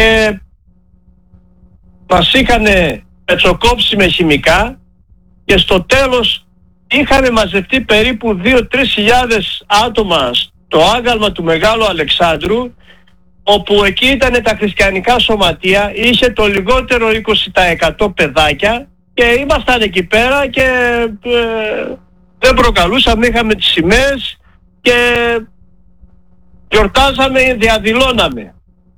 και μας είχαν πετσοκόψει με χημικά και στο τέλος είχαμε μαζευτεί περίπου 2-3 χιλιάδες άτομα στο άγαλμα του Μεγάλου Αλεξάνδρου, όπου εκεί ήταν τα χριστιανικά σωματεία, είχε το λιγότερο 20% παιδάκια και ήμασταν εκεί πέρα και δεν προκαλούσαμε, είχαμε τις σημαίες και γιορτάζαμε, διαδηλώναμε.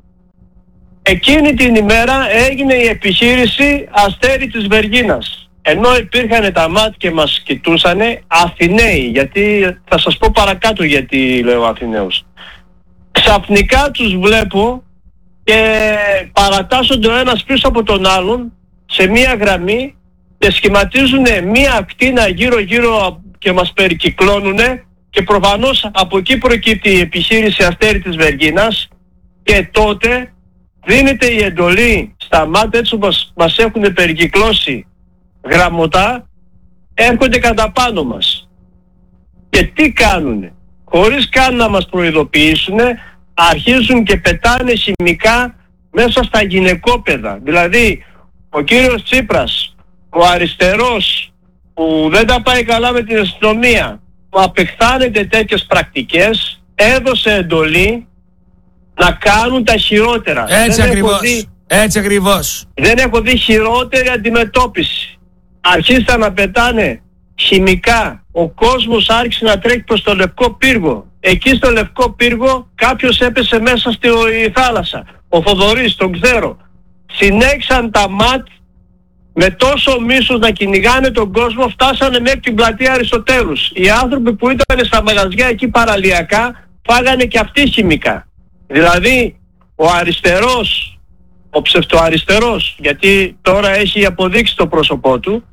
Εκείνη την ημέρα έγινε η επιχείρηση Αστέρι της Βεργίνας. Ενώ υπήρχαν τα ΜΑΤ και μας κοιτούσανε, Αθηναίοι, γιατί θα σας πω παρακάτω γιατί λέω Αθηναίους. Ξαφνικά τους βλέπω και παρατάσσονται ο ένας πίσω από τον άλλον σε μία γραμμή και σχηματίζουν μία ακτίνα γύρω-γύρω και μας περικυκλώνουν, και προφανώς από εκεί προκύπτει η επιχείρηση Αστέρι της Βεργίνας, και τότε δίνεται η εντολή στα ΜΑΤ, έτσι όπως μας έχουν περικυκλώσει γραμμωτά, έρχονται κατά πάνω μας. Και τι κάνουνε? Χωρίς καν να μας προειδοποιήσουν, αρχίζουν και πετάνε χημικά μέσα στα γυναικόπαιδα. Δηλαδή ο κύριος Τσίπρας, ο αριστερός που δεν τα πάει καλά με την αστυνομία, που απεχθάνεται τέτοιες πρακτικές, έδωσε εντολή να κάνουν τα χειρότερα. Έτσι ακριβώς. Δεν έχω δει χειρότερη αντιμετώπιση. Αρχίσαν να πετάνε χημικά. Ο κόσμος άρχισε να τρέχει προς το Λευκό Πύργο. Εκεί στο Λευκό Πύργο κάποιος έπεσε μέσα στη θάλασσα. Ο Θοδωρής, τον ξέρω. Συνέχισαν τα ΜΑΤ με τόσο μίσος να κυνηγάνε τον κόσμο, φτάσανε μέχρι την πλατεία Αριστοτέλους. Οι άνθρωποι που ήταν στα μαγαζιά εκεί παραλιακά φάγανε και αυτοί χημικά. Δηλαδή ο αριστερός, ο ψευτοαριστερός, γιατί τώρα έχει αποδείξει το πρόσωπό του,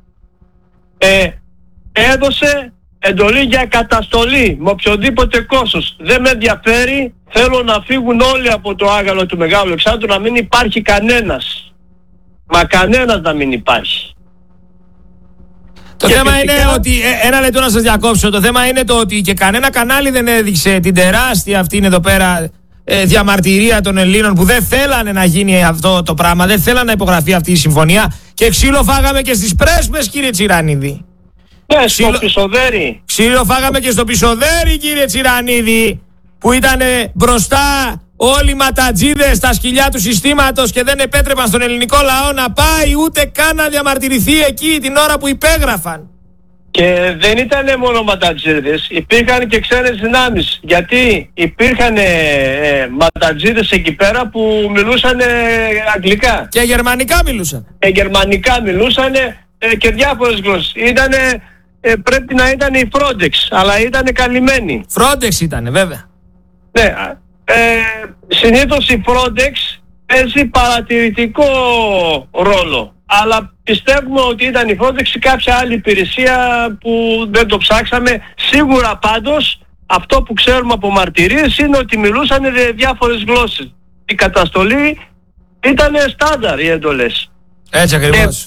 έδωσε εντολή για καταστολή με οποιοδήποτε κόστος. Δεν με ενδιαφέρει, θέλω να φύγουν όλοι από το άγαλο του Μεγάλου Αλεξάνδρου, να μην υπάρχει κανένας. Μα κανένας να μην υπάρχει. Το θέμα φυσικά είναι ότι, ένα λεπτό να σας διακόψω, το θέμα είναι το ότι και κανένα κανάλι δεν έδειξε την τεράστια αυτήν εδώ πέρα διαμαρτυρία των Ελλήνων που δεν θέλανε να γίνει αυτό το πράγμα, δεν θέλανε να υπογραφεί αυτή η συμφωνία, και ξύλο φάγαμε και στις πρέσπες, κύριε Τσιρανίδη. Ναι, στο Πισοδέρι. Ξύλο φάγαμε και στο Πισοδέρι, κύριε Τσιρανίδη, που ήταν μπροστά όλοι οι ματατζίδες στα σκυλιά του συστήματος και δεν επέτρεπαν στον ελληνικό λαό να πάει ούτε καν να διαμαρτυρηθεί εκεί την ώρα που υπέγραφαν. Και δεν ήταν μόνο ματατζίδες, υπήρχαν και ξένες δυνάμεις. Γιατί υπήρχαν ματατζίδες εκεί πέρα που μιλούσαν αγγλικά. Και γερμανικά μιλούσαν. Και διάφορες γλώσσες. Πρέπει να ήταν η Frontex, αλλά ήταν καλυμμένοι. Frontex ήτανε, βέβαια. Ναι, συνήθως η Frontex παίζει παρατηρητικό ρόλο. Αλλά πιστεύουμε ότι ήταν η Frontex ή κάποια άλλη υπηρεσία που δεν το ψάξαμε. Σίγουρα πάντως αυτό που ξέρουμε από μαρτυρίες είναι ότι μιλούσαν διάφορες γλώσσες. Η καταστολή ήταν στάνταρ, οι εντολές. Έτσι ακριβώς.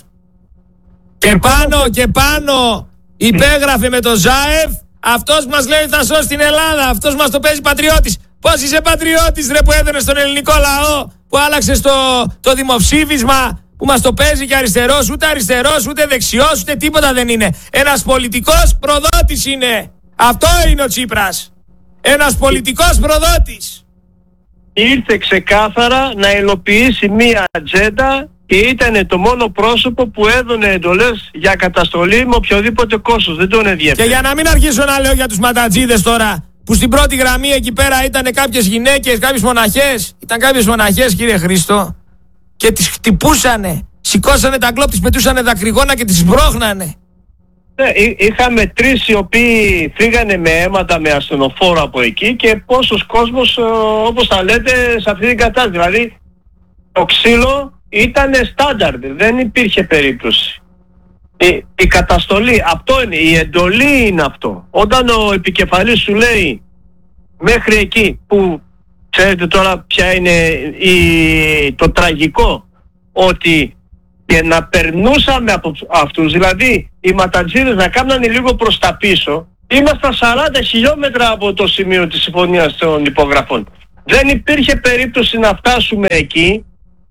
Και πάνω υπέγραφε με το ΖΑΕΒ αυτός μας λέει θα σώσει την Ελλάδα, αυτός μας το παίζει πατριώτης. Πώς είσαι πατριώτης ρε που έδωνε στον ελληνικό λαό, που άλλαξε το δημοψήφισμα, που μας το παίζει και αριστερός, ούτε δεξιός, ούτε τίποτα δεν είναι. Ένας πολιτικός προδότης είναι. Αυτό είναι ο Τσίπρας. Ένας πολιτικός προδότης. Ήρθε ξεκάθαρα να υλοποιήσει μία ατζέντα και ήταν το μόνο πρόσωπο που έδωνε εντολές για καταστολή με οποιοδήποτε κόστος. Δεν τον ενδιαφέρει. Και για να μην αρχίσω να λέω για τους ματατζίδες τώρα, που στην πρώτη γραμμή εκεί πέρα ήταν κάποιες γυναίκες, κάποιες μοναχές. Ήταν κάποιες μοναχές, κύριε Χρήστο, και τις χτυπούσανε. Σηκώσανε τα γκλόπ, τις πετούσανε δακρυγόνα και τις μπρόχνανε. Ναι, είχαμε 3 οι οποίοι φύγανε με αίματα με ασθενοφόρο από εκεί, και πόσος κόσμος, όπως τα λέτε, σε αυτή την κατάσταση. Δηλαδή το ξύλο ήταν στάνταρ, δεν υπήρχε περίπτωση. Η καταστολή, αυτό είναι, η εντολή είναι αυτό. Όταν ο επικεφαλής σου λέει μέχρι εκεί, που ξέρετε τώρα ποια είναι το τραγικό, ότι και να περνούσαμε από αυτούς, δηλαδή οι ματατζίδες να κάνανε λίγο προς τα πίσω, ήμασταν 40 χιλιόμετρα από το σημείο της συμφωνίας των υπογραφών. Δεν υπήρχε περίπτωση να φτάσουμε εκεί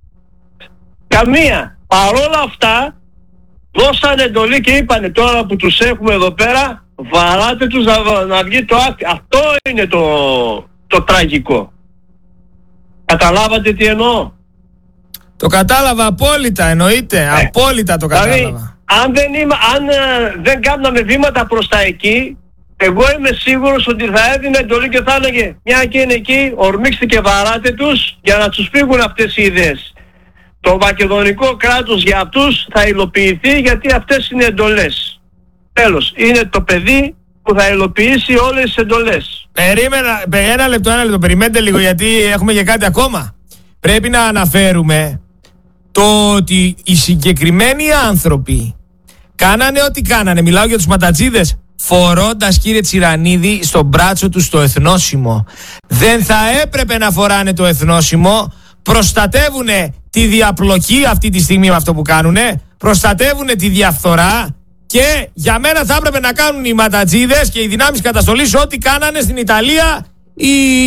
Καμία. Παρόλα αυτά δώσανε εντολή και είπανε τώρα που τους έχουμε εδώ πέρα, βαράτε τους να βγει το άκτη. Αυτό είναι το τραγικό. Καταλάβατε τι εννοώ? Το κατάλαβα απόλυτα, εννοείται. Απόλυτα το κατάλαβα. Δηλαδή, αν δεν κάναμε βήματα προς τα εκεί, εγώ είμαι σίγουρος ότι θα έδινε εντολή και θα έλεγε μια και είναι εκεί, ορμήξτε και βαράτε τους για να τους φύγουν αυτές οι ιδέες. Το μακεδονικό κράτος για αυτούς θα υλοποιηθεί γιατί αυτές είναι εντολές. Τέλος, είναι το παιδί που θα υλοποιήσει όλες τις εντολές. Ένα λεπτό, περιμένετε λίγο γιατί έχουμε και κάτι ακόμα. Πρέπει να αναφέρουμε το ότι οι συγκεκριμένοι άνθρωποι κάνανε ό,τι κάνανε. Μιλάω για τους ματατζίδες, φορώντας, κύριε Τσιρανίδη, στο μπράτσο τους το εθνόσημο. Δεν θα έπρεπε να φοράνε το εθνόσημο. Προστατεύουνε τη διαπλοκή αυτή τη στιγμή με αυτό που κάνουνε. Προστατεύουνε τη διαφθορά. Και για μένα θα έπρεπε να κάνουν οι ματατζίδες και οι δυνάμεις καταστολής ό,τι κάνανε στην Ιταλία οι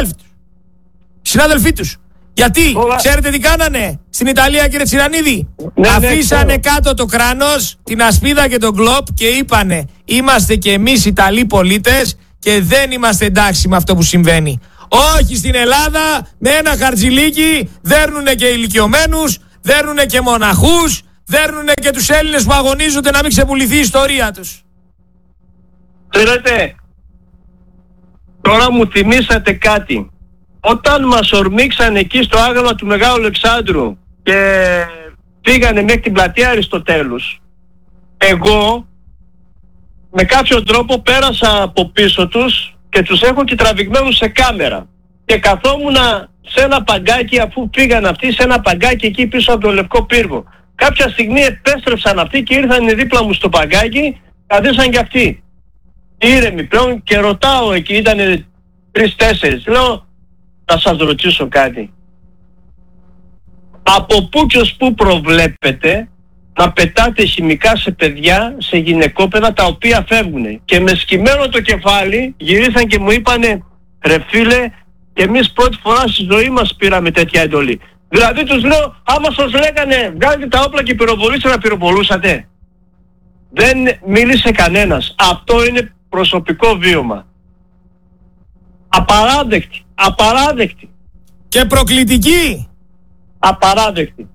συνάδελφοί τους. Γιατί, ξέρετε τι κάνανε στην Ιταλία, κύριε Τσιρανίδη? Αφήσανε κάτω το κράνος, την ασπίδα και τον κλόπ και είπανε είμαστε και εμείς Ιταλοί πολίτες και δεν είμαστε εντάξει με αυτό που συμβαίνει. Όχι στην Ελλάδα, με ένα χαρτζηλίκι δέρνουνε και ηλικιωμένους, δέρνουνε και μοναχούς, δέρνουνε και τους Έλληνες που αγωνίζονται να μην ξεπουληθεί η ιστορία τους. Ξέρετε, τώρα μου θυμήσατε κάτι. Όταν μας ορμήξαν εκεί στο άγαλμα του Μεγάλου Αλεξάνδρου και πήγανε μέχρι την πλατεία Αριστοτέλους, εγώ με κάποιο τρόπο πέρασα από πίσω τους και τους έχω και τραβηγμένους σε κάμερα και καθόμουν σε ένα παγκάκι, αφού πήγαν αυτοί σε ένα παγκάκι εκεί πίσω από το Λευκό Πύργο. Κάποια στιγμή επέστρεψαν αυτοί και ήρθαν δίπλα μου στο παγκάκι, καθίσαν και αυτοί ήρεμοι πλέον και ρωτάω εκεί, ήταν 3-4, λέω να σας ρωτήσω κάτι. Από πού και ως πού προβλέπετε να πετάτε χημικά σε παιδιά, σε γυναικόπαιδα τα οποία φεύγουνε? Και με σκυμμένο το κεφάλι γυρίσαν και μου είπανε ρε φίλε, και εμείς πρώτη φορά στη ζωή μας πήραμε τέτοια εντολή. Δηλαδή τους λέω, άμα σας λέγανε βγάλετε τα όπλα και πυροβολήστε, να πυροβολούσατε? Δεν μίλησε κανένας. Αυτό είναι προσωπικό βίωμα. Απαράδεκτη. Και προκλητική. Απαράδεκτη.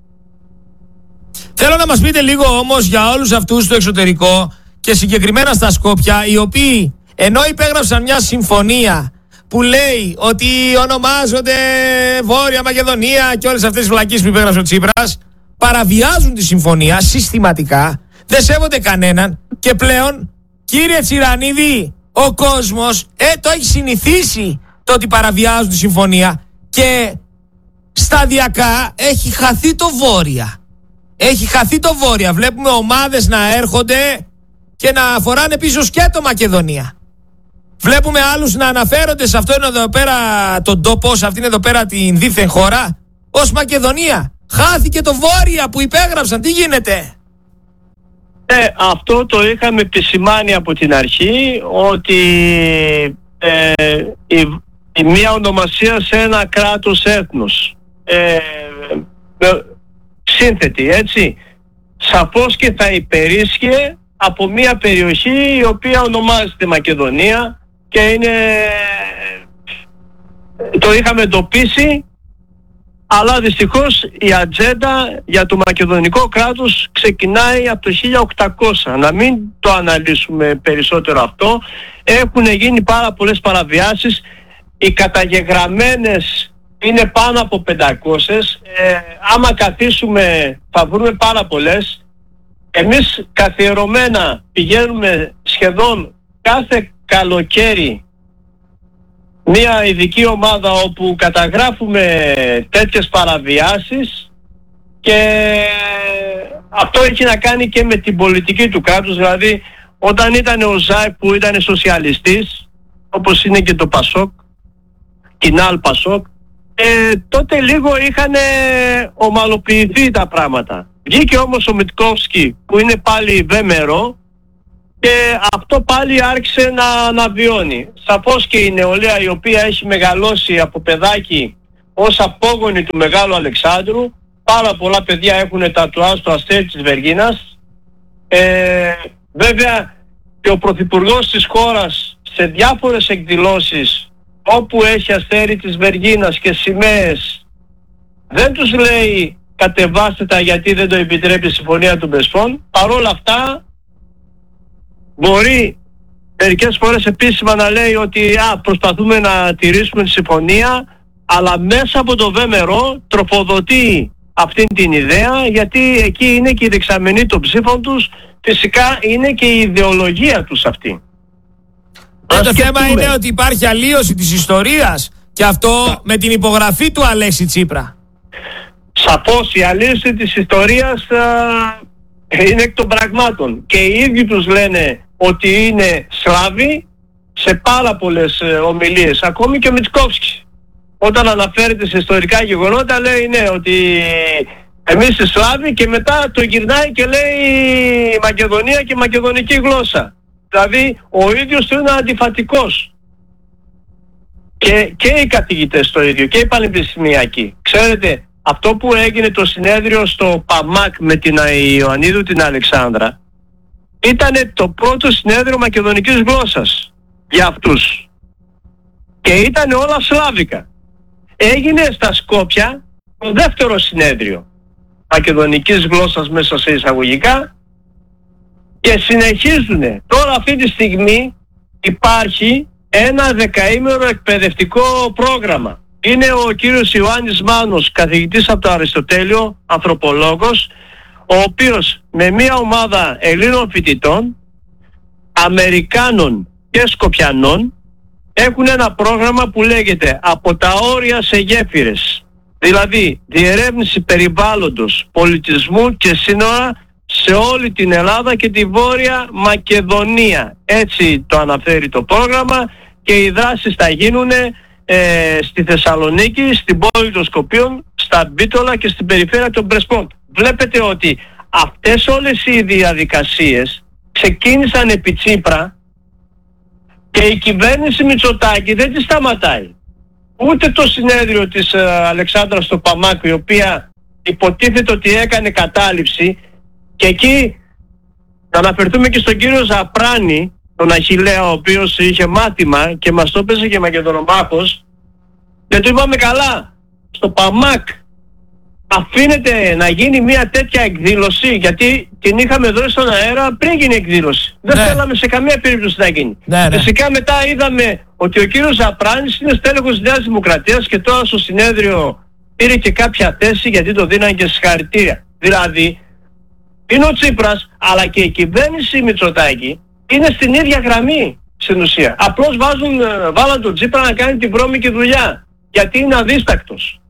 Θέλω να μας πείτε λίγο όμως για όλους αυτούς στο εξωτερικό και συγκεκριμένα στα Σκόπια, οι οποίοι ενώ υπέγραψαν μια συμφωνία που λέει ότι ονομάζονται Βόρεια Μακεδονία και όλες αυτές τις βλακίες που υπέγραψε ο Τσίπρας, παραβιάζουν τη συμφωνία συστηματικά, δεν σέβονται κανέναν και πλέον, κύριε Τσιρανίδη, ο κόσμος το έχει συνηθίσει το ότι παραβιάζουν τη συμφωνία και σταδιακά έχει χαθεί το Βόρεια. Έχει χαθεί το Βόρεια. Βλέπουμε ομάδες να έρχονται και να φοράνε πίσω σκέτο Μακεδονία. Βλέπουμε άλλους να αναφέρονται σε αυτόν εδώ πέρα τον τόπο, σε αυτήν εδώ πέρα την δίθεν χώρα, ως Μακεδονία. Χάθηκε το Βόρεια που υπέγραψαν. Τι γίνεται? Αυτό το είχαμε επισημάνει από την αρχή, ότι η μία ονομασία σε ένα κράτος έθνος σύνθετη, έτσι, σαφώς και θα υπερίσχυε από μία περιοχή η οποία ονομάζεται Μακεδονία και είναι, το είχαμε εντοπίσει, αλλά δυστυχώς η ατζέντα για το μακεδονικό κράτος ξεκινάει από το 1800. Να μην το αναλύσουμε περισσότερο αυτό. Έχουν γίνει πάρα πολλές παραβιάσεις. Οι καταγεγραμμένες είναι πάνω από 500. Άμα καθίσουμε θα βρούμε πάρα πολλές. Εμείς καθιερωμένα πηγαίνουμε σχεδόν κάθε καλοκαίρι μια ειδική ομάδα όπου καταγράφουμε τέτοιες παραβιάσεις και αυτό έχει να κάνει και με την πολιτική του κράτους. Δηλαδή όταν ήταν ο ΖΑΕ που ήταν σοσιαλιστής, όπως είναι και το ΠΑΣΟΚ, Κινάλ ΠΑΣΟΚ, τότε λίγο είχαν ομαλοποιηθεί τα πράγματα. Βγήκε όμως ο Μιτκόφσκι που είναι πάλι βέμερο και αυτό πάλι άρχισε να αναβιώνει. Σαφώς και η νεολαία, η οποία έχει μεγαλώσει από παιδάκι ως απόγονη του Μεγάλου Αλεξάνδρου, πάρα πολλά παιδιά έχουν τατουάζ το αστέρι της Βεργίνας. Βέβαια και ο πρωθυπουργός της χώρας σε διάφορες εκδηλώσεις όπου έχει αστέρι της Βεργίνας και σημαίες δεν τους λέει κατεβάστε τα γιατί δεν το επιτρέπει η συμφωνία των Πρεσπών. Παρόλα αυτά μπορεί μερικές φορές επίσημα να λέει ότι προσπαθούμε να τηρήσουμε τη συμφωνία, αλλά μέσα από το ΒΜΡΟ τροφοδοτεί αυτή την ιδέα, γιατί εκεί είναι και η δεξαμενή των ψήφων τους, φυσικά είναι και η ιδεολογία τους αυτή. Το θέμα είναι ότι υπάρχει αλλίωση της ιστορίας και αυτό με την υπογραφή του Αλέξη Τσίπρα. Σαφώς η αλλίωση της ιστορίας είναι εκ των πραγμάτων και οι ίδιοι τους λένε ότι είναι Σλάβοι σε πάρα πολλές ομιλίες, ακόμη και ο Μιτσκόφσκι όταν αναφέρεται σε ιστορικά γεγονότα λέει ναι ότι εμείς οι Σλάβοι, και μετά το γυρνάει και λέει Μακεδονία και μακεδονική γλώσσα. Δηλαδή ο ίδιος του είναι αντιφατικός. Και οι καθηγητές το ίδιο και οι πανεπιστημιακοί. Ξέρετε, αυτό που έγινε το συνέδριο στο ΠΑΜΑΚ με την Ιωαννίδου την Αλεξάνδρα ήταν το πρώτο συνέδριο μακεδονικής γλώσσας για αυτούς. Και ήταν όλα σλάβικα. Έγινε στα Σκόπια το δεύτερο συνέδριο μακεδονικής γλώσσας μέσα σε εισαγωγικά και συνεχίζουν. Τώρα αυτή τη στιγμή υπάρχει ένα δεκαήμερο εκπαιδευτικό πρόγραμμα. Είναι ο κύριος Ιωάννης Μάνος, καθηγητής από το Αριστοτέλειο, ανθρωπολόγος, ο οποίος με μια ομάδα Ελλήνων φοιτητών, Αμερικάνων και Σκοπιανών έχουν ένα πρόγραμμα που λέγεται «Από τα όρια σε γέφυρες». Δηλαδή διερεύνηση περιβάλλοντος, πολιτισμού και σύνορα σε όλη την Ελλάδα και τη Βόρεια Μακεδονία. Έτσι το αναφέρει το πρόγραμμα και οι δράσεις θα γίνουν στη Θεσσαλονίκη, στην πόλη των Σκοπίων, στα Μπίτολα και στην περιφέρεια των Πρεσπών. Βλέπετε ότι αυτές όλες οι διαδικασίες ξεκίνησαν επί Τσίπρα και η κυβέρνηση Μητσοτάκη δεν τη σταματάει. Ούτε το συνέδριο της Αλεξάνδρας στο ΠΑΜΑΚ, η οποία υποτίθεται ότι έκανε κατάληψη, και εκεί να αναφερθούμε και στον κύριο Ζαπράνη, τον Αχιλλέα, ο οποίος είχε μάθημα και μας το έπαιζε και μακεδονομάχος, και του είπαμε καλά, στο ΠΑΜΑΚ αφήνεται να γίνει μια τέτοια εκδήλωση, γιατί την είχαμε δώσει στον αέρα πριν γίνει εκδήλωση. Δεν θέλαμε σε καμία περίπτωση να γίνει. Φυσικά μετά είδαμε ότι ο κύριος Ζαπράνης είναι στέλεχος της Νέας Δημοκρατίας και τώρα στο συνέδριο πήρε και κάποια θέση γιατί το δίναν και συγχαρητήρια. Δηλαδή είναι ο Τσίπρας αλλά και η κυβέρνηση Μητσοτάκη είναι στην ίδια γραμμή στην ουσία. Απλώς βάλαν τον Τσίπρα να κάνει την βρώμικη δουλειά γιατί είναι αδίστακτος.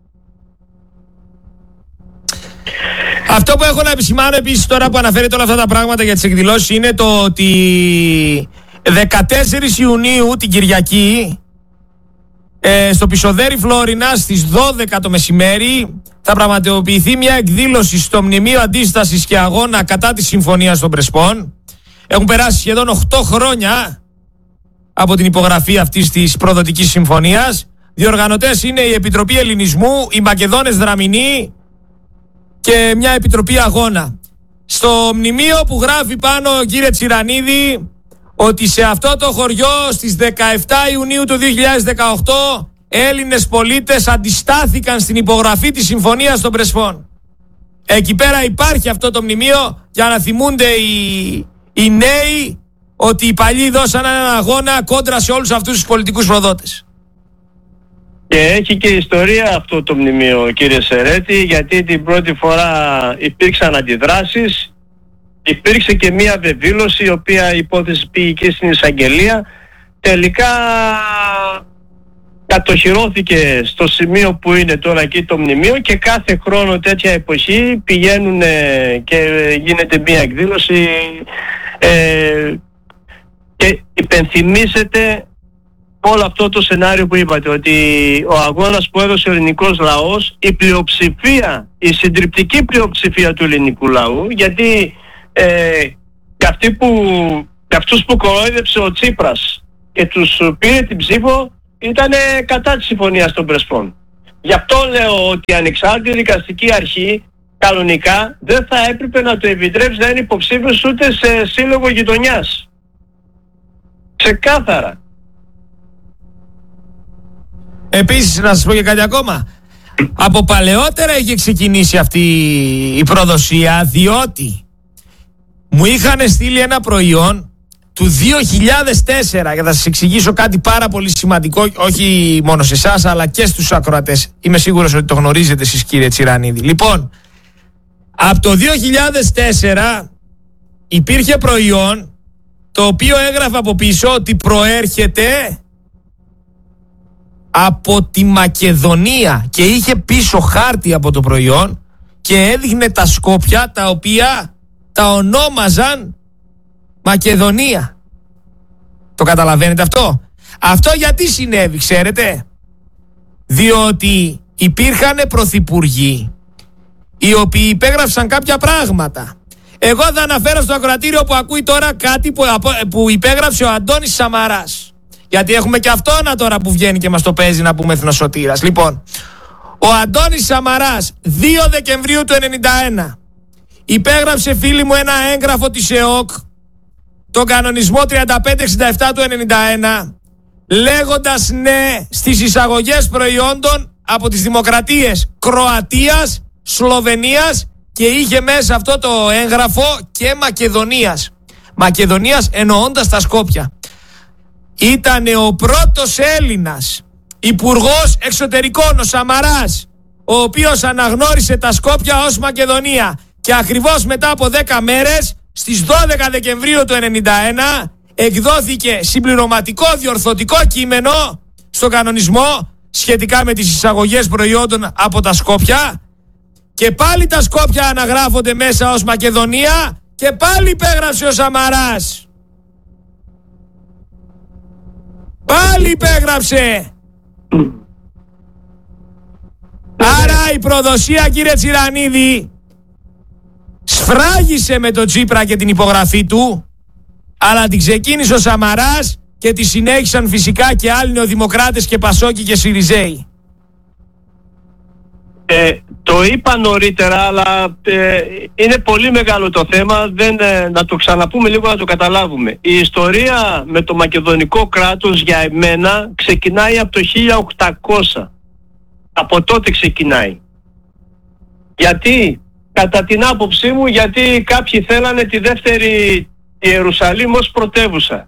Αυτό που έχω να επισημάνω επίσης τώρα που αναφέρετε όλα αυτά τα πράγματα για τις εκδηλώσεις είναι το ότι 14 Ιουνίου την Κυριακή στο Πισοδέρι Φλόρινα στις 12 το μεσημέρι θα πραγματοποιηθεί μια εκδήλωση στο Μνημείο Αντίστασης και Αγώνα κατά της Συμφωνίας των Πρεσπών. Έχουν περάσει σχεδόν 8 χρόνια από την υπογραφή αυτής της προδοτικής συμφωνίας. Διοργανωτές είναι η Επιτροπή Ελληνισμού, οι Μακεδόνες Δραμηνοί και μια Επιτροπή Αγώνα. Στο μνημείο που γράφει πάνω, κύριε Τσιρανίδη, ότι σε αυτό το χωριό στις 17 Ιουνίου του 2018 Έλληνες πολίτες αντιστάθηκαν στην υπογραφή της Συμφωνίας των Πρεσπών. Εκεί πέρα υπάρχει αυτό το μνημείο για να θυμούνται οι νέοι ότι οι παλιοί δώσαν έναν αγώνα κόντρα σε όλους αυτούς τους πολιτικούς προδότες. Και έχει και ιστορία αυτό το μνημείο, κύριε Σερέτη, γιατί την πρώτη φορά υπήρξαν αντιδράσεις, υπήρξε και μία βεβήλωση η οποία η υπόθεση πήγε και στην εισαγγελία. Τελικά κατοχυρώθηκε στο σημείο που είναι τώρα εκεί το μνημείο και κάθε χρόνο τέτοια εποχή πηγαίνουν και γίνεται μία εκδήλωση και υπενθυμίζεται όλο αυτό το σενάριο που είπατε, ότι ο αγώνας που έδωσε ο ελληνικός λαός, η πλειοψηφία, η συντριπτική πλειοψηφία του ελληνικού λαού, γιατί για αυτούς που κορόιδεψε ο Τσίπρας και τους πήρε την ψήφο, ήταν κατά της Συμφωνίας των Πρεσπών. Γι' αυτό λέω ότι η ανεξάρτητη δικαστική αρχή κανονικά δεν θα έπρεπε να το επιτρέψει να είναι υποψήφιος ούτε σε σύλλογο γειτονιάς. Ξεκάθαρα. Επίσης, να σας πω και κάτι ακόμα. Από παλαιότερα είχε ξεκινήσει αυτή η προδοσία, διότι μου είχαν στείλει ένα προϊόν του 2004, και θα σας εξηγήσω κάτι πάρα πολύ σημαντικό, όχι μόνο σε εσάς αλλά και στους ακροατές. Είμαι σίγουρος ότι το γνωρίζετε εσείς, κύριε Τσιρανίδη. Λοιπόν, από το 2004 υπήρχε προϊόν το οποίο έγραφε από πίσω ότι προέρχεται από τη Μακεδονία και είχε πίσω χάρτη από το προϊόν και έδειχνε τα Σκόπια τα οποία τα ονόμαζαν Μακεδονία. Το καταλαβαίνετε αυτό? Αυτό γιατί συνέβη, ξέρετε? Διότι υπήρχαν πρωθυπουργοί οι οποίοι υπέγραψαν κάποια πράγματα. Εγώ θα αναφέρω στο ακροατήριο που ακούει τώρα κάτι που υπέγραψε ο Αντώνης Σαμαράς. Γιατί έχουμε και αυτόνα τώρα που βγαίνει και μας το παίζει να πούμε εθνοσωτήρας. Λοιπόν, ο Αντώνης Σαμαράς 2 Δεκεμβρίου του 1991 υπέγραψε, φίλοι μου, ένα έγγραφο της ΕΟΚ, τον κανονισμό 3567 του 1991, λέγοντας ναι στις εισαγωγές προϊόντων από τις δημοκρατίες Κροατίας, Σλοβενίας και είχε μέσα αυτό το έγγραφο και Μακεδονίας. Μακεδονίας εννοώντας τα Σκόπια. Ήτανε ο πρώτος Έλληνας υπουργός εξωτερικών, ο Σαμαράς, ο οποίος αναγνώρισε τα Σκόπια ως Μακεδονία. Και ακριβώς μετά από 10 μέρες, στις 12 Δεκεμβρίου του 1991, εκδόθηκε συμπληρωματικό διορθωτικό κείμενο στον κανονισμό σχετικά με τις εισαγωγές προϊόντων από τα Σκόπια. Και πάλι τα Σκόπια αναγράφονται μέσα ως Μακεδονία και πάλι υπέγραψε ο Σαμαράς. Πάλι υπέγραψε. Άρα η προδοσία, κύριε Τσιρανίδη, σφράγισε με τον Τσίπρα και την υπογραφή του, αλλά την ξεκίνησε ο Σαμαράς και τη συνέχισαν φυσικά και άλλοι νεοδημοκράτες και Πασόκοι και Σιριζέοι. Το είπα νωρίτερα, αλλά είναι πολύ μεγάλο το θέμα. Να το ξαναπούμε λίγο να το καταλάβουμε. Η ιστορία με το μακεδονικό κράτος για εμένα ξεκινάει από το 1800. Από τότε ξεκινάει. Γιατί, κατά την άποψή μου, γιατί κάποιοι θέλανε τη δεύτερη Ιερουσαλήμ ως πρωτεύουσα.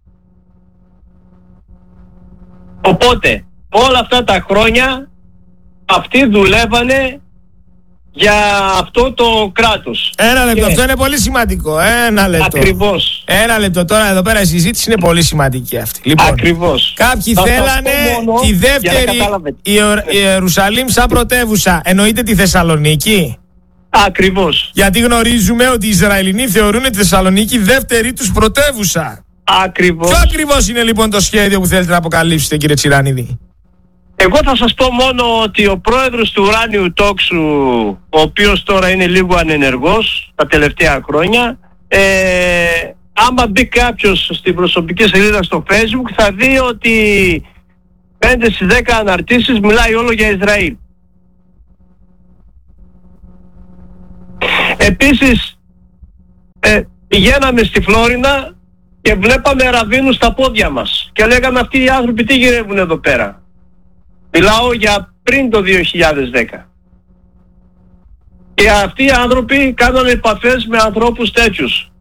Οπότε όλα αυτά τα χρόνια αυτοί δουλεύανε για αυτό το κράτος. Ένα λεπτό, αυτό είναι πολύ σημαντικό. Ένα λεπτό. Ακριβώς. Ένα λεπτό, τώρα εδώ πέρα η συζήτηση είναι πολύ σημαντική αυτή. Λοιπόν, ακριβώς. Κάποιοι θέλανε τη δεύτερη Ιερουσαλήμ σαν πρωτεύουσα. Εννοείται τη Θεσσαλονίκη. Ακριβώς. Γιατί γνωρίζουμε ότι οι Ισραηλινοί θεωρούν τη Θεσσαλονίκη δεύτερη τους πρωτεύουσα. Ακριβώς. Ποιο ακριβώς είναι λοιπόν το σχέδιο που θέλετε να αποκαλύψετε, κύριε Τσιρανίδη? Εγώ θα σας πω μόνο ότι ο πρόεδρος του Ουράνιου Τόξου, ο οποίος τώρα είναι λίγο ανενεργός τα τελευταία χρόνια, άμα μπει κάποιος στην προσωπική σελίδα στο Facebook θα δει ότι 5 στις 10 αναρτήσεις μιλάει όλο για Ισραήλ. Επίσης πηγαίναμε στη Φλόρινα και βλέπαμε ραβίνους στα πόδια μας και λέγαμε αυτοί οι άνθρωποι τι γυρεύουν εδώ πέρα. Μιλάω για πριν το 2010. Και αυτοί οι άνθρωποι κάνουν επαφές με ανθρώπους τέτοιους.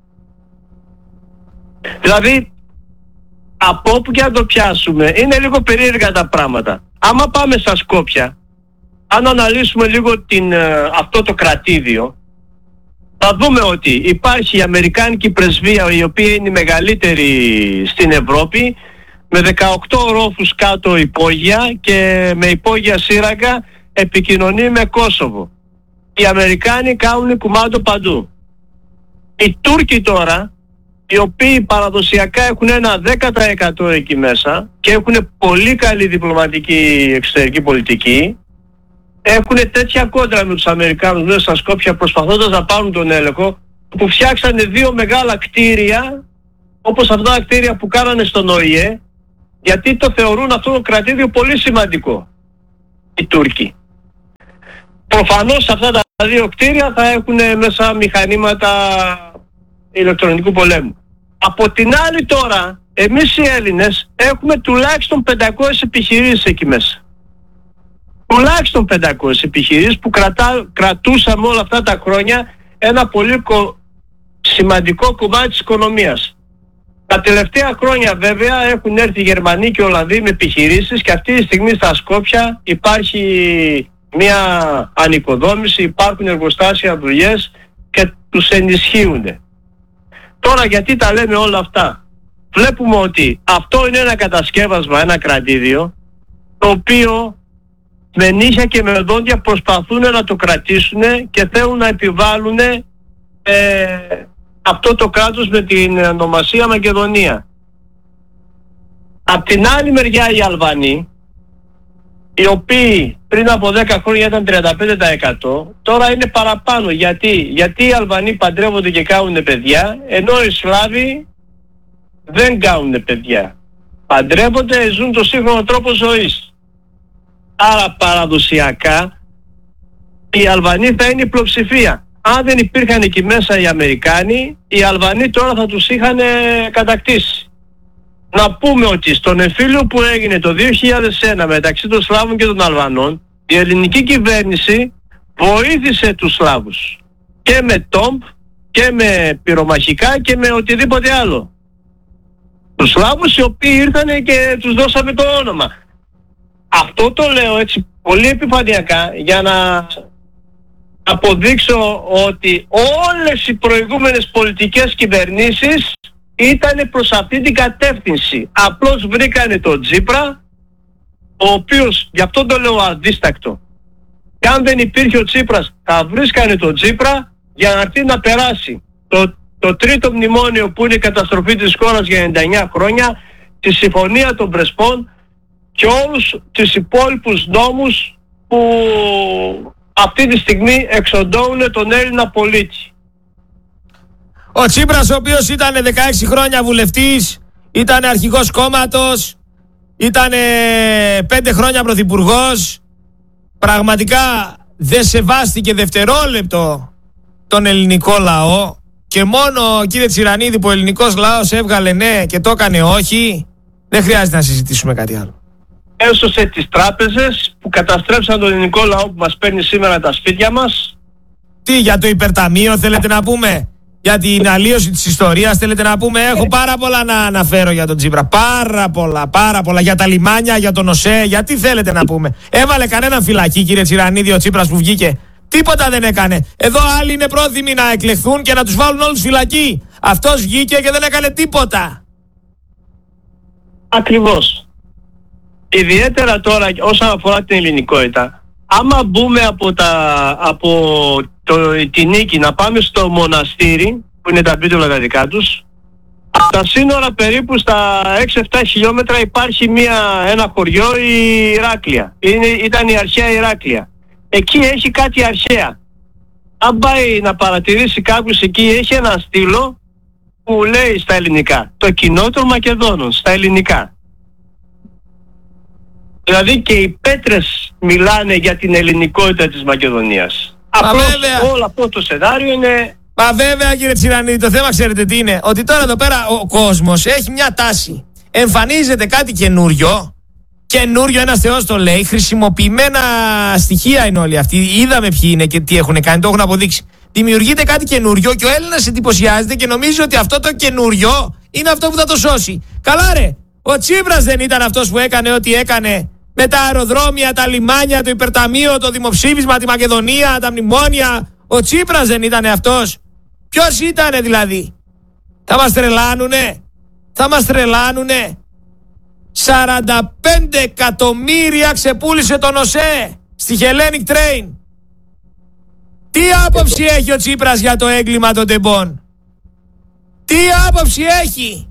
Δηλαδή, από όπου και να το πιάσουμε, είναι λίγο περίεργα τα πράγματα. Άμα πάμε στα Σκόπια, αν αναλύσουμε λίγο αυτό το κρατήδιο, θα δούμε ότι υπάρχει η Αμερικάνικη πρεσβεία, η οποία είναι η μεγαλύτερη στην Ευρώπη, με 18 ορόφους κάτω υπόγεια και με υπόγεια σύραγγα επικοινωνεί με Κόσοβο. Οι Αμερικάνοι κάνουν κουμάντο παντού. Οι Τούρκοι τώρα, οι οποίοι παραδοσιακά έχουν ένα 10% εκεί μέσα και έχουν πολύ καλή διπλωματική εξωτερική πολιτική, έχουν τέτοια κόντρα με τους Αμερικάνους μέσα στα Σκόπια προσπαθώντας να πάρουν τον έλεγχο, που φτιάξανε 2 μεγάλα κτίρια, όπως αυτά τα κτίρια που κάνανε στον ΟΗΕ, γιατί το θεωρούν αυτό το κρατήδιο πολύ σημαντικό. οι Τούρκοι. Προφανώς αυτά τα δύο κτίρια θα έχουν μέσα μηχανήματα ηλεκτρονικού πολέμου. Από την άλλη τώρα, εμείς οι Έλληνες έχουμε τουλάχιστον 500 επιχειρήσεις εκεί μέσα. Τουλάχιστον 500 επιχειρήσεις που κρατούσαμε όλα αυτά τα χρόνια ένα πολύ σημαντικό κομμάτι της οικονομίας. Τα τελευταία χρόνια βέβαια έχουν έρθει οι Γερμανοί και οι Ολλανδοί με επιχειρήσεις και αυτή τη στιγμή στα Σκόπια υπάρχει μια ανοικοδόμηση, υπάρχουν εργοστάσια, δουλειές και τους ενισχύουν. Τώρα γιατί τα λέμε όλα αυτά? Βλέπουμε ότι αυτό είναι ένα κατασκεύασμα, ένα κρατήδιο, το οποίο με νύχια και με δόντια προσπαθούν να το κρατήσουν και θέλουν να επιβάλλουν αυτό το κράτος με την ονομασία Μακεδονία. Απ' την άλλη μεριά οι Αλβανοί, οι οποίοι πριν από 10 χρόνια ήταν 35%, τώρα είναι παραπάνω. Γιατί οι Αλβανοί παντρεύονται και κάνουν παιδιά, ενώ οι Σλάβοι δεν κάνουν παιδιά. Παντρεύονται, ζουν το σύγχρονο τρόπο ζωής. Άρα παραδοσιακά οι Αλβανοί θα είναι η πλειοψηφία. Αν δεν υπήρχαν εκεί μέσα οι Αμερικάνοι, οι Αλβανοί τώρα θα τους είχαν κατακτήσει. Να πούμε ότι στον εμφύλιο που έγινε το 2001 μεταξύ των Σλάβων και των Αλβανών, η ελληνική κυβέρνηση βοήθησε τους Σλάβους και με τόμπ και με πυρομαχικά και με οτιδήποτε άλλο. Τους Σλάβους οι οποίοι ήρθαν και τους δώσαμε το όνομα. Αυτό το λέω έτσι πολύ επιφανειακά για να αποδείξω ότι όλες οι προηγούμενες πολιτικές κυβερνήσεις ήταν προς αυτή την κατεύθυνση. Απλώς βρήκανε τον Τσίπρα, ο οποίος, γι' αυτό το λέω αντίστακτο, και αν δεν υπήρχε ο Τσίπρας θα βρίσκανε τον Τσίπρα για να έρθει να περάσει το τρίτο μνημόνιο που είναι η καταστροφή της χώρας για 99 χρόνια, τη συμφωνία των Πρεσπών και όλους τους υπόλοιπους νόμους που αυτή τη στιγμή εξοντώουν τον Έλληνα πολίτη. Ο Τσίπρας, ο οποίος ήταν 16 χρόνια βουλευτής, ήταν αρχηγός κόμματος, ήταν 5 χρόνια πρωθυπουργός, πραγματικά δεν σεβάστηκε δευτερόλεπτο τον ελληνικό λαό και μόνο, κύριε Τσιρανίδη, που ο ελληνικός λαός έβγαλε ναι και το έκανε όχι, δεν χρειάζεται να συζητήσουμε κάτι άλλο. Έσωσε τις τράπεζες που καταστρέψαν τον ελληνικό λαό που μας παίρνει σήμερα τα σπίτια μας. Τι, για το υπερταμείο θέλετε να πούμε? Για την αλλίωση της ιστορίας θέλετε να πούμε? Έχω πάρα πολλά να αναφέρω για τον Τσίπρα. Πάρα πολλά. Για τα λιμάνια, για τον ΟΣΕ, γιατί θέλετε να πούμε? Έβαλε κανέναν φυλακή, κύριε Τσιρανίδη, ο Τσίπρας που βγήκε? Τίποτα δεν έκανε. Εδώ άλλοι είναι πρόθυμοι να εκλεχθούν και να τους βάλουν όλους φυλακή. Αυτός βγήκε και δεν έκανε τίποτα. Ακριβώς. Ιδιαίτερα τώρα όσον αφορά την ελληνικότητα, άμα μπούμε από τη Νίκη να πάμε στο Μοναστήρι, που είναι τα πίτολα τα δικά τους, από τα σύνορα περίπου στα 6-7 χιλιόμετρα υπάρχει ένα χωριό, η Ηράκλεια. Ήταν η αρχαία Ηράκλεια. Εκεί έχει κάτι αρχαία. Αν πάει να παρατηρήσει κάποιος εκεί, έχει ένα στήλο που λέει στα ελληνικά «Το κοινό των Μακεδόνων», στα ελληνικά. Δηλαδή και οι πέτρες μιλάνε για την ελληνικότητα της Μακεδονίας. Απλώς όλο αυτό το σενάριο είναι... Μα βέβαια, κύριε Τσιρανίδη, το θέμα ξέρετε τι είναι? Ότι τώρα εδώ πέρα ο κόσμος έχει μια τάση. Εμφανίζεται κάτι καινούριο, ένας θεός το λέει, χρησιμοποιημένα στοιχεία είναι όλοι αυτοί. Είδαμε ποιοι είναι και τι έχουν κάνει, το έχουν αποδείξει. Δημιουργείται κάτι καινούριο και ο Έλληνας εντυπωσιάζεται και νομίζει ότι αυτό το καινούριο είναι αυτό που θα το σώσει. Καλά ρε, ο Τσίπρας δεν ήταν αυτός που έκανε ό,τι έκανε με τα αεροδρόμια, τα λιμάνια, το υπερταμείο, το δημοψήφισμα, τη Μακεδονία, τα μνημόνια? Ο Τσίπρας δεν ήταν αυτός? Ποιος ήτανε δηλαδή? Θα μας τρελάνουνε. 45 εκατομμύρια ξεπούλησε τον ΟΣΕ στη Hellenic Train. Τι άποψη έχει ο Τσίπρας για το έγκλημα των τεμπών? Τι άποψη έχει?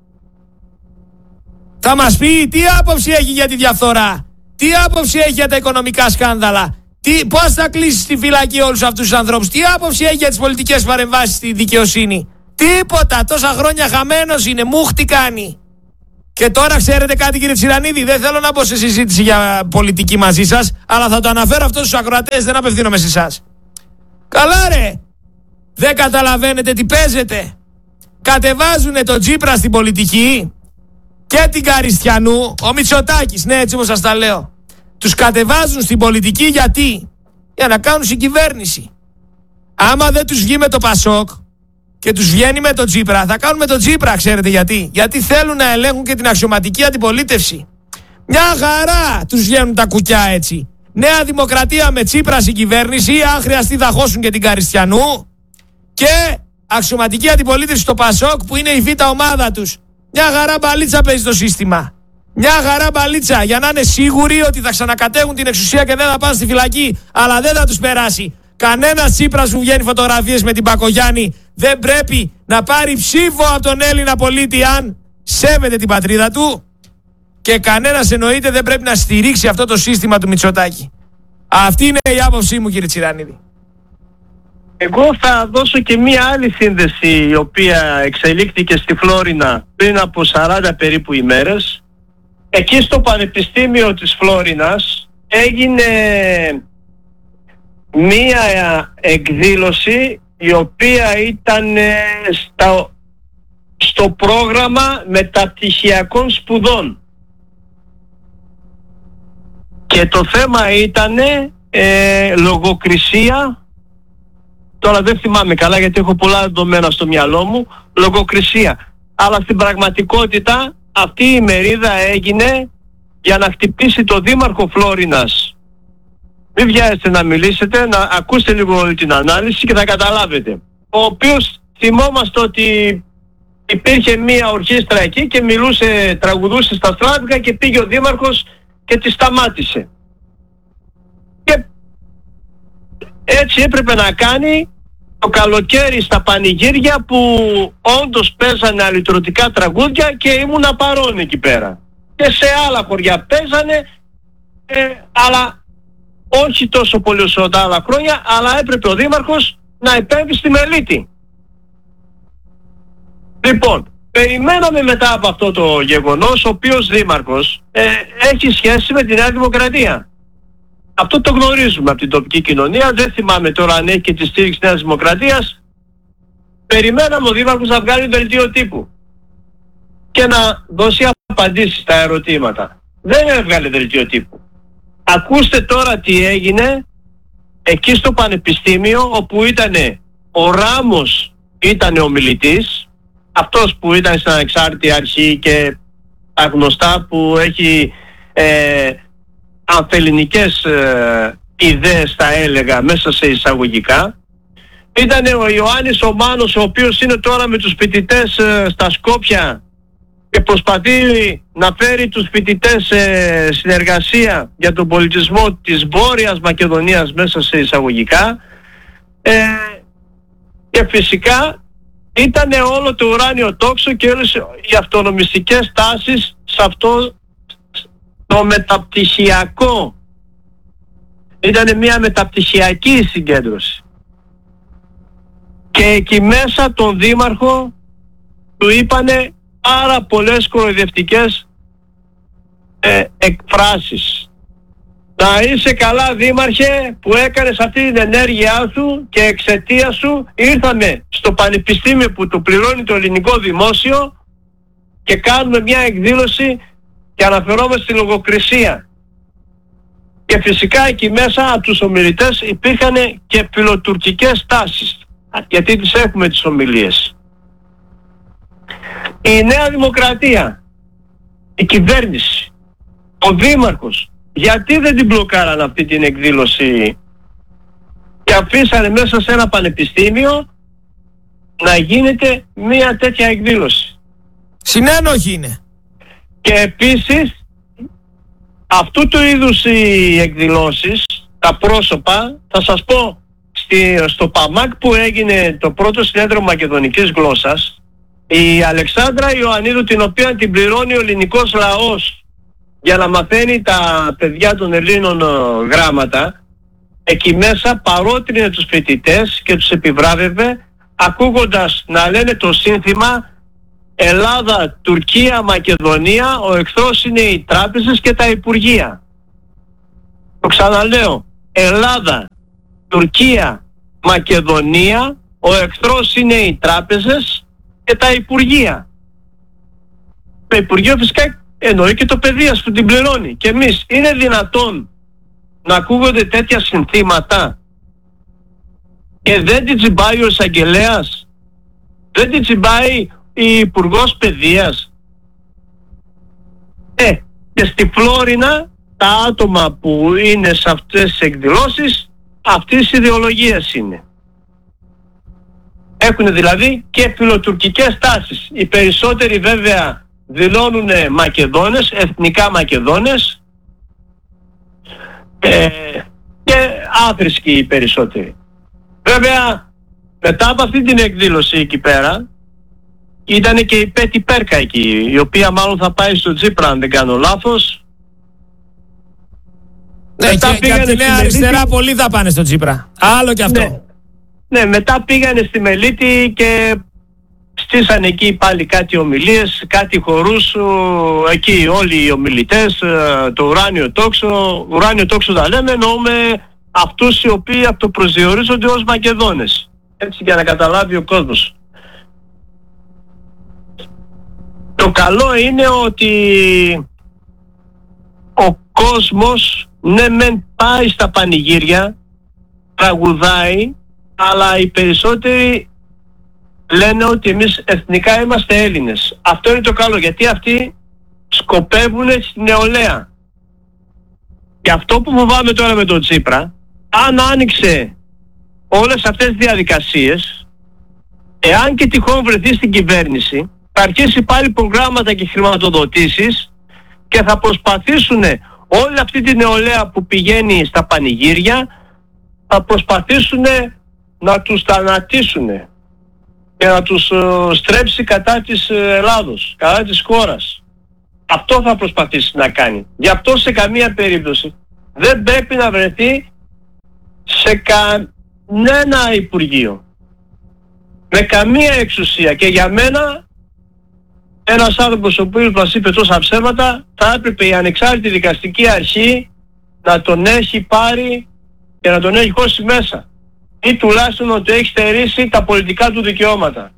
Θα μας πει τι άποψη έχει για τη διαφθορά? Τι άποψη έχει για τα οικονομικά σκάνδαλα? Πώς θα κλείσει στη φυλακή όλους αυτούς τους ανθρώπους? Τι άποψη έχει για τις πολιτικές παρεμβάσεις στη δικαιοσύνη? Τίποτα. Τόσα χρόνια χαμένος είναι. Μούχτη κάνει. Και τώρα ξέρετε κάτι, κύριε Τσιρανίδη, δεν θέλω να μπω σε συζήτηση για πολιτική μαζί σας, αλλά θα το αναφέρω αυτό στους ακροατές, δεν απευθύνομαι σε εσάς. Καλά ρε, δεν καταλαβαίνετε τι παίζετε? Κατεβάζουνε τον Τσίπρα στην πολιτική και την Καριστιανού, ο Μητσοτάκης, ναι, έτσι όπως σας τα λέω. Τους κατεβάζουν στην πολιτική γιατί? Για να κάνουν συγκυβέρνηση. Άμα δεν τους βγει με το Πασόκ και τους βγαίνει με τον Τσίπρα, θα κάνουν με τον Τσίπρα, ξέρετε γιατί? Γιατί θέλουν να ελέγχουν και την αξιωματική αντιπολίτευση. Μια χαρά τους βγαίνουν τα κουκιά έτσι. Νέα Δημοκρατία με Τσίπρα στην κυβέρνηση, αν χρειαστεί θα χώσουν και την Καριστιανού, και αξιωματική αντιπολίτευση στο Πασόκ που είναι η β' ομάδα τους. Μια χαρά μπαλίτσα παίζει το σύστημα. Μια χαρά μπαλίτσα, για να είναι σίγουροι ότι θα ξανακατέχουν την εξουσία και δεν θα πάνε στη φυλακή. Αλλά δεν θα τους περάσει. Κανένας Τσίπρας που βγαίνει φωτογραφίες με την Μπακογιάννη δεν πρέπει να πάρει ψήφο από τον Έλληνα πολίτη αν σέβεται την πατρίδα του, και κανένας εννοείται δεν πρέπει να στηρίξει αυτό το σύστημα του Μητσοτάκη. Αυτή είναι η άποψή μου, κύριε Τσιρανίδη. Εγώ θα δώσω και μία άλλη σύνδεση, η οποία εξελίχθηκε στη Φλόρινα πριν από 40 περίπου ημέρες. Εκεί στο Πανεπιστήμιο της Φλόρινας έγινε μία εκδήλωση η οποία ήταν στο πρόγραμμα μεταπτυχιακών σπουδών. Και το θέμα ήταν λογοκρισία. Τώρα δεν θυμάμαι καλά γιατί έχω πολλά δεδομένα στο μυαλό μου. Λογοκρισία. Αλλά στην πραγματικότητα αυτή η ημερίδα έγινε για να χτυπήσει το δήμαρχο Φλόρινας. Μην βιάζεστε να μιλήσετε, να ακούσετε λίγο την ανάλυση και θα καταλάβετε. Ο οποίος θυμόμαστε ότι υπήρχε μία ορχήστρα εκεί και μιλούσε, τραγουδούσε στα στράτικα και πήγε ο δήμαρχος και τη σταμάτησε. Και έτσι έπρεπε να κάνει το καλοκαίρι στα πανηγύρια που όντως παίζανε αλυτρωτικά τραγούδια και ήμουνα παρόν εκεί πέρα. Και σε άλλα χωριά παίζανε, αλλά όχι τόσο πολύ όσο τα άλλα χρόνια, αλλά έπρεπε ο δήμαρχος να επέμβει στη μελίτη. Λοιπόν, περιμέναμε μετά από αυτό το γεγονός, ο οποίος δήμαρχος έχει σχέση με τη Νέα Δημοκρατία. Αυτό το γνωρίζουμε από την τοπική κοινωνία, δεν θυμάμαι τώρα αν έχει και τη στήριξη της Νέας Δημοκρατίας. Περιμέναμε ο δήμαρχος να βγάλει δελτίο τύπου και να δώσει απαντήσεις στα ερωτήματα. Δεν έβγαλε δελτίο τύπου. Ακούστε τώρα τι έγινε εκεί στο Πανεπιστήμιο, όπου ήτανε ο Ράμος, ήτανε ο μιλητής, αυτός που ήταν στην ανεξάρτητη αρχή και τα γνωστά, που έχει ανθελληνικές ιδέες, θα έλεγα, μέσα σε εισαγωγικά. Ήτανε ο Ιωάννης ο Μάνος, ο οποίος είναι τώρα με τους φοιτητές στα Σκόπια και προσπαθεί να φέρει τους φοιτητές σε συνεργασία για τον πολιτισμό της Βόρειας Μακεδονίας, μέσα σε εισαγωγικά. Και φυσικά ήταν όλο το ουράνιο τόξο και όλες οι αυτονομιστικές τάσεις σε αυτό το μεταπτυχιακό. Ήταν μια μεταπτυχιακή συγκέντρωση. Και εκεί μέσα τον δήμαρχο του είπανε πάρα πολλές κοροϊδευτικές εκφράσεις. Να είσαι καλά δήμαρχε που έκανες αυτή την ενέργειά σου και εξαιτία σου ήρθαμε στο πανεπιστήμιο που το πληρώνει το ελληνικό δημόσιο και κάνουμε μια εκδήλωση και αναφερόμαστε στη λογοκρισία. Και φυσικά εκεί μέσα από τους ομιλητές υπήρχαν και φιλοτουρκικές τάσεις, γιατί τις έχουμε τις ομιλίες. Η Νέα Δημοκρατία, η κυβέρνηση, ο δήμαρχος, γιατί δεν την μπλοκάραν αυτή την εκδήλωση και αφήσανε μέσα σε ένα πανεπιστήμιο να γίνεται μια τέτοια εκδήλωση? Συνένοχη είναι. Και επίσης αυτού του είδους οι εκδηλώσεις, τα πρόσωπα, θα σας πω, στο ΠΑΜΑΚ που έγινε το πρώτο συνέδριο μακεδονικής γλώσσας, η Αλεξάνδρα Ιωαννίδου, την οποία την πληρώνει ο ελληνικός λαός για να μαθαίνει τα παιδιά των Ελλήνων γράμματα, εκεί μέσα παρότρινε τους φοιτητές και τους επιβράβευε ακούγοντας να λένε το σύνθημα Ελλάδα, Τουρκία, Μακεδονία, ο εχθρός είναι οι τράπεζες και τα υπουργεία. Το ξαναλέω, Ελλάδα, Τουρκία, Μακεδονία, ο εχθρός είναι οι τράπεζες και τα υπουργεία. Το υπουργείο φυσικά εννοεί και το παιδείας που την πληρώνει. Και εμείς, είναι δυνατόν να ακούγονται τέτοια συνθήματα και δεν την τσιμπάει ο εισαγγελέας, δεν την τσιμπάει η υπουργός παιδείας? Και στη Φλόρινα τα άτομα που είναι σε αυτές τις εκδηλώσεις αυτής της ιδεολογίας είναι. Έχουν δηλαδή και φιλοτουρκικές τάσεις. Οι περισσότεροι βέβαια δηλώνουν Μακεδόνες, εθνικά Μακεδόνες, και άθρησκοι οι περισσότεροι. Βέβαια μετά από αυτή την εκδήλωση εκεί πέρα ήταν και η Πέτη Πέρκα εκεί, η οποία μάλλον θα πάει στο Τσίπρα αν δεν κάνω λάθος. Ναι, και από τη Νέα Αριστερά πολλοί θα πάνε στο Τσίπρα. Άλλο και αυτό. Ναι, μετά πήγανε στη Μελίτη και στήσανε εκεί πάλι κάτι ομιλίες, κάτι χορούς, εκεί όλοι οι ομιλητές, το ουράνιο τόξο τα λέμε, εννοούμε αυτούς οι οποίοι αυτοπροσδιορίζονται ως Μακεδόνες. Έτσι για να καταλάβει ο κόσμος. Το καλό είναι ότι ο κόσμος ναι μεν πάει στα πανηγύρια, τραγουδάει, αλλά οι περισσότεροι λένε ότι εμείς εθνικά είμαστε Έλληνες. Αυτό είναι το καλό, γιατί αυτοί σκοπεύουν στη νεολαία. Και αυτό που φοβάμαι τώρα με τον Τσίπρα, αν άνοιξε όλες αυτές τις διαδικασίες, εάν και τυχόν βρεθεί στην κυβέρνηση, θα αρχίσει πάλι προγράμματα και χρηματοδοτήσεις και θα προσπαθήσουν όλη αυτή τη νεολαία που πηγαίνει στα πανηγύρια, θα προσπαθήσουν να τους θανατήσουν και να τους στρέψει κατά της Ελλάδος, κατά της χώρας. Αυτό θα προσπαθήσει να κάνει. Γι' αυτό σε καμία περίπτωση δεν πρέπει να βρεθεί σε κανένα υπουργείο, με καμία εξουσία. Και για μένα ένας άνθρωπος ο οποίος μας είπε τόσα ψέματα, θα έπρεπε η ανεξάρτητη δικαστική αρχή να τον έχει πάρει και να τον έχει χώσει μέσα, ή τουλάχιστον να του έχει στερήσει τα πολιτικά του δικαιώματα.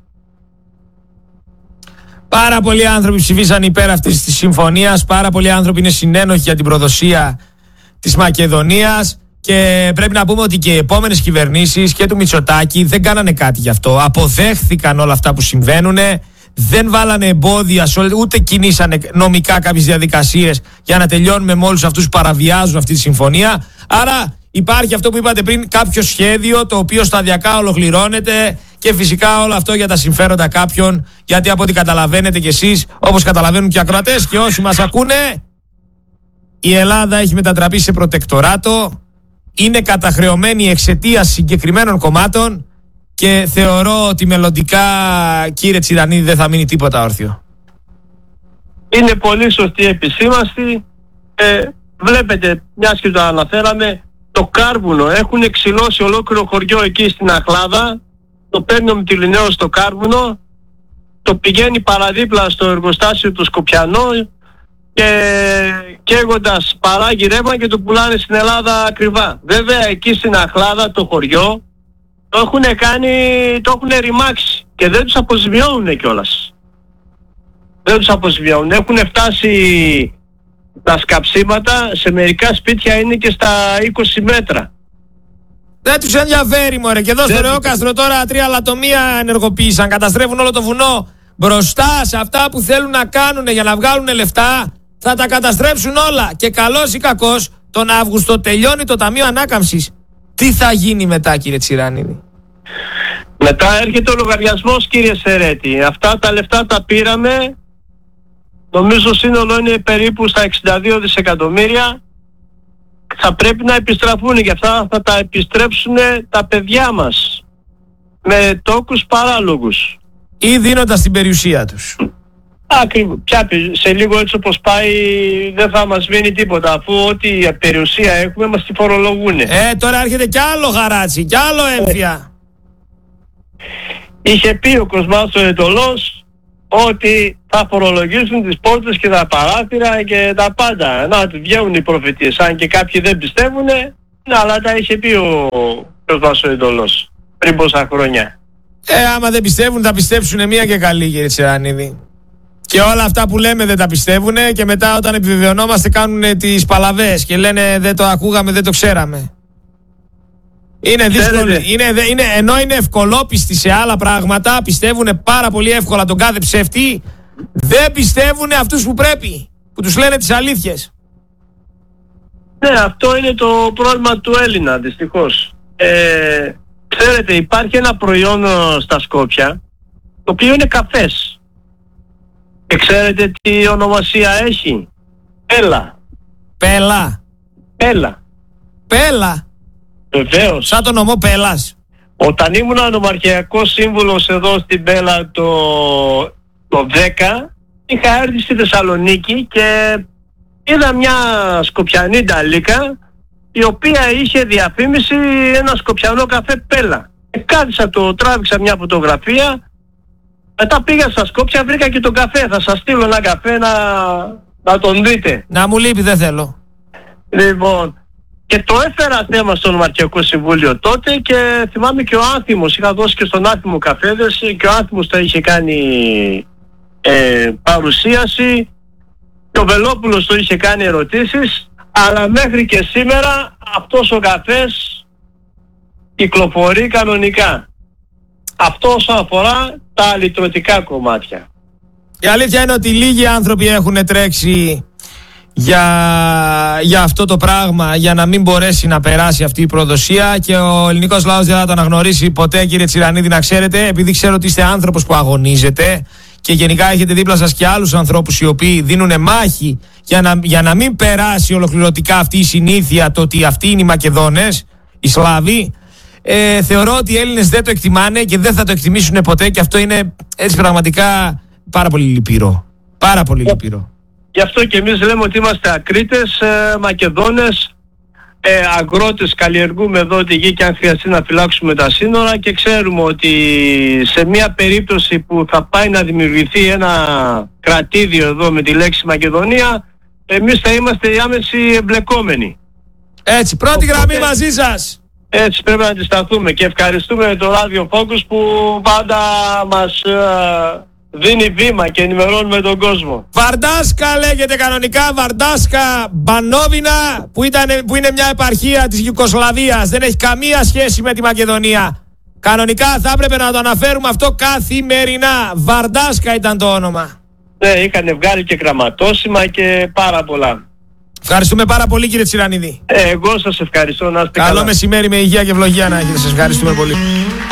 Πάρα πολλοί άνθρωποι ψηφίσαν υπέρ αυτής της συμφωνίας, πάρα πολλοί άνθρωποι είναι συνένοχοι για την προδοσία της Μακεδονίας και πρέπει να πούμε ότι και οι επόμενες κυβερνήσεις και του Μητσοτάκη δεν κάνανε κάτι γι' αυτό. Αποδέχθηκαν όλα αυτά που συμβαίνουν, δεν βάλανε εμπόδια, ούτε κινήσανε νομικά κάποιες διαδικασίες για να τελειώνουμε με όλους αυτούς που παραβιάζουν αυτή τη συμφωνία. Άρα υπάρχει αυτό που είπατε πριν, κάποιο σχέδιο το οποίο σταδιακά ολοκληρώνεται και φυσικά όλο αυτό για τα συμφέροντα κάποιων, γιατί από ό,τι καταλαβαίνετε κι εσείς, όπως καταλαβαίνουν και οι ακροατές και όσοι μας ακούνε, η Ελλάδα έχει μετατραπεί σε προτεκτοράτο, είναι καταχρεωμένη εξαιτίας συγκεκριμένων κομμάτων και θεωρώ ότι μελλοντικά, κύριε Τσιρανίδη, δεν θα μείνει τίποτα όρθιο. Είναι πολύ σωστή επισήμανση. Βλέπετε, μιας και το αναφέραμε, το κάρβουνο, έχουν ξυλώσει ολόκληρο χωριό εκεί στην Αχλάδα, το παίρνει ο Μυτιληναίος στο κάρβουνο, το πηγαίνει παραδίπλα στο εργοστάσιο του Σκοπιανό και καίγοντας παράγει ρεύμα και το πουλάνε στην Ελλάδα ακριβά. Βέβαια εκεί στην Αχλάδα το χωριό το έχουν ρημάξει και δεν τους αποζημιώνουν κιόλας. Δεν τους αποζημιώνουν. Έχουν φτάσει τα σκαψίματα, σε μερικά σπίτια είναι και στα 20 μέτρα. Δεν τους ενδιαφέρει μωρέ. Και εδώ στο Ρεόκαστρο τώρα 3 λατομεία ενεργοποίησαν. Καταστρέφουν όλο το βουνό. Μπροστά σε αυτά που θέλουν να κάνουν για να βγάλουν λεφτά, θα τα καταστρέψουν όλα. Και καλός ή κακός, τον Αύγουστο τελειώνει το Ταμείο Ανάκαμψης. Τι θα γίνει μετά, κύριε Τσιρανίδη? Μετά έρχεται ο λογαριασμός, κύριε Σερέτη. Αυτά τα λεφτά τα πήραμε. Νομίζω σύνολο είναι περίπου στα 62 δισεκατομμύρια. Θα πρέπει να επιστραφούν, και αυτά θα τα επιστρέψουν τα παιδιά μας με τόκους παράλογους. Ή δίνοντας την περιουσία τους. Ακριβώς. Σε λίγο έτσι όπως πάει δεν θα μας μείνει τίποτα, αφού ό,τι περιουσία έχουμε μας τη φορολογούνε. Τώρα έρχεται κι άλλο γαράτσι, κι άλλο έμφυα. Είχε πει ο Κοσμάς ο Ετωλός ότι θα φορολογήσουν τις πόρτες και τα παράθυρα και τα πάντα. Να βγαίνουν οι προφητείες, αν και κάποιοι δεν πιστεύουνε, αλλά τα είχε πει ο Βασοϊδωλός πριν πόσα χρόνια. Άμα δεν πιστεύουν θα πιστέψουν μία και καλή, κύριε Τσιρανίδη. Και όλα αυτά που λέμε δεν τα πιστεύουνε και μετά όταν επιβεβαιωνόμαστε κάνουν τις παλαβές και λένε δεν το ακούγαμε, δεν το ξέραμε. Είναι δύσκολο. Ενώ είναι ευκολόπιστοι σε άλλα πράγματα, πιστεύουν πάρα πολύ εύκολα τον κάθε ψεύτη, δεν πιστεύουν αυτούς που πρέπει, που τους λένε τις αλήθειες. Ναι, αυτό είναι το πρόβλημα του Έλληνα, δυστυχώς. Ξέρετε, υπάρχει ένα προϊόν στα Σκόπια, το οποίο είναι καφές. Και ξέρετε τι ονομασία έχει? Πέλα. Πέλα. Πέλα. Πέλα. Βεβαίως. Σαν το νομό Πέλας. Όταν ήμουν νομαρχιακός σύμβουλος εδώ στην Πέλα το 10, είχα έρθει στη Θεσσαλονίκη και είδα μια σκοπιανή νταλίκα η οποία είχε διαφήμιση ένα σκοπιανό καφέ Πέλα. Κάθισα, τράβηξα μια φωτογραφία, μετά πήγα στα Σκόπια, βρήκα και τον καφέ. Θα σας στείλω ένα καφέ να τον δείτε. Να μου λείπει, δεν θέλω. Λοιπόν, και το έφερα θέμα στο Νομαρχιακό Συμβούλιο τότε και θυμάμαι και ο Άνθιμος, είχα δώσει και στον Άνθιμο καφέδες και ο Άνθιμος τα είχε κάνει παρουσίαση και ο Βελόπουλος το είχε κάνει ερωτήσεις, αλλά μέχρι και σήμερα αυτός ο καφές κυκλοφορεί κανονικά. Αυτό όσον αφορά τα αλυτρωτικά κομμάτια. Η αλήθεια είναι ότι λίγοι άνθρωποι έχουν τρέξει για αυτό το πράγμα, για να μην μπορέσει να περάσει αυτή η προδοσία, και ο ελληνικός λαός δεν θα το αναγνωρίσει ποτέ, κύριε Τσιρανίδη, να ξέρετε, επειδή ξέρω ότι είστε άνθρωπος που αγωνίζετε και γενικά έχετε δίπλα σας και άλλους ανθρώπους οι οποίοι δίνουν μάχη για να μην περάσει ολοκληρωτικά αυτή η συνήθεια, το ότι αυτοί είναι οι Μακεδόνες, οι Σλάβοι. Θεωρώ ότι οι Έλληνες δεν το εκτιμάνε και δεν θα το εκτιμήσουν ποτέ, και αυτό είναι έτσι πραγματικά πάρα πολύ λυπηρό. Πάρα πολύ λυπηρό. Γι' αυτό και εμείς λέμε ότι είμαστε Ακρίτες, Μακεδόνες, αγρότες, καλλιεργούμε εδώ τη γη και αν χρειαστεί να φυλάξουμε τα σύνορα, και ξέρουμε ότι σε μια περίπτωση που θα πάει να δημιουργηθεί ένα κρατήδιο εδώ με τη λέξη Μακεδονία, εμείς θα είμαστε οι άμεσοι εμπλεκόμενοι. Έτσι, πρώτη γραμμή μαζί σας. Έτσι πρέπει να αντισταθούμε, και ευχαριστούμε το Radio Focus που πάντα μας δίνει βήμα και ενημερώνουμε τον κόσμο. Βαρντάσκα λέγεται κανονικά, Βαρντάσκα Μπανόβινα, που είναι μια επαρχία της Ιουγκοσλαβίας. Δεν έχει καμία σχέση με τη Μακεδονία. Κανονικά θα έπρεπε να το αναφέρουμε αυτό καθημερινά. Βαρντάσκα ήταν το όνομα. Ναι, είχαν βγάλει και γραμματόσημα και πάρα πολλά. Ευχαριστούμε πάρα πολύ, κύριε Τσιρανίδη. Εγώ σας ευχαριστώ, να είστε καλά. Καλό μεσημέρι με υγεία και ευλογία να έχετε. Σας ευχαριστούμε πολύ.